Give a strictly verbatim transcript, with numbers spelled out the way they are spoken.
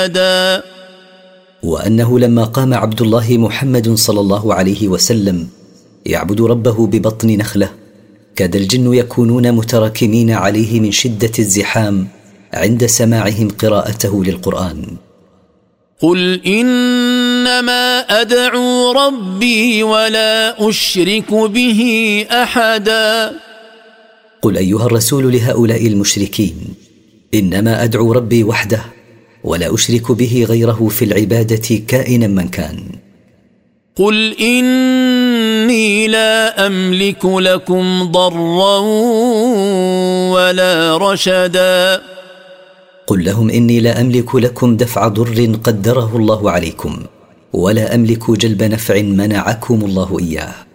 أحدا. وأنه لما قام عبد الله محمد صلى الله عليه وسلم يعبد ربه ببطن نخلة كاد الجن يكونون متراكمين عليه من شدة الزحام عند سماعهم قراءته للقرآن. قل إنما أدعو ربي ولا أشرك به أحدا. قل أيها الرسول لهؤلاء المشركين إنما أدعو ربي وحده ولا أشرك به غيره في العبادة كائنا من كان. قل إني لا أملك لكم ضرا ولا رشدا. قل لهم إني لا أملك لكم دفع ضر قدره الله عليكم ولا أملك جلب نفع منعكم الله إياه.